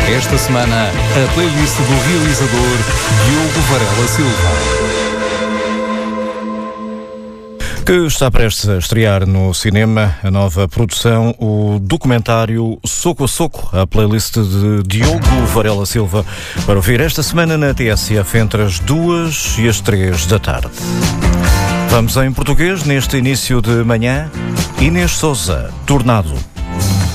Esta semana, a playlist do realizador Diogo Varela Silva, que está prestes a estrear no cinema a nova produção, o documentário Soco a Soco, a playlist de Diogo Varela Silva, para ouvir esta semana na TSF entre as 2 e as 3 da tarde. Vamos em português neste início de manhã. Inês Sousa, Tornado.